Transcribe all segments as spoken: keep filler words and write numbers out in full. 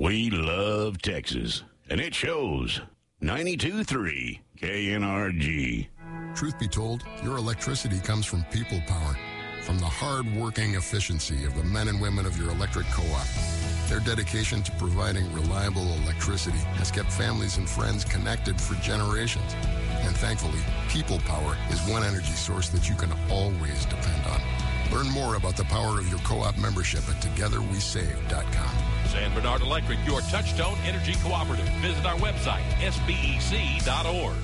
We love Texas, and it shows. ninety-two point three K N R G. Truth be told, your electricity comes from people power, from the hard-working efficiency of the men and women of your electric co-op. Their dedication to providing reliable electricity has kept families and friends connected for generations. And thankfully, People Power is one energy source that you can always depend on. Learn more about the power of your co-op membership at together we save dot com. San Bernard Electric, your Touchstone Energy Cooperative. Visit our website, S B E C dot org.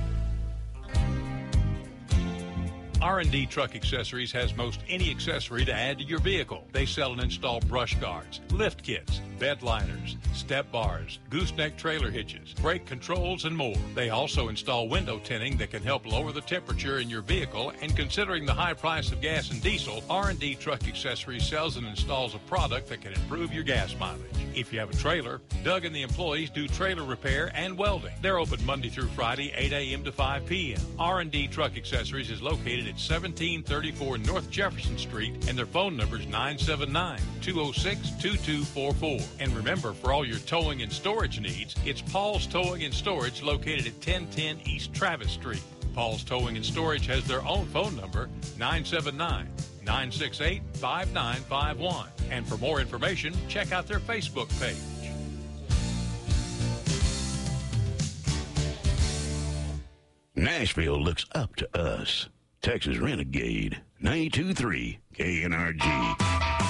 R and D Truck Accessories has most any accessory to add to your vehicle. They sell and install brush guards, lift kits, bed liners, step bars, gooseneck trailer hitches, brake controls, and more. They also install window tinting that can help lower the temperature in your vehicle, and considering the high price of gas and diesel, R and D Truck Accessories sells and installs a product that can improve your gas mileage. If you have a trailer, Doug and the employees do trailer repair and welding. They're open Monday through Friday, eight a.m. to five p.m. R and D Truck Accessories is located at seventeen thirty-four North Jefferson Street, and their phone number is nine seven nine, two oh six, two two four four. And remember, for all your towing and storage needs, it's Paul's Towing and Storage located at ten ten East Travis Street. Paul's Towing and Storage has their own phone number, nine seven nine, nine six eight, five nine five one. And for more information, check out their Facebook page. Nashville looks up to us. Texas Renegade, ninety-two point three K N R G.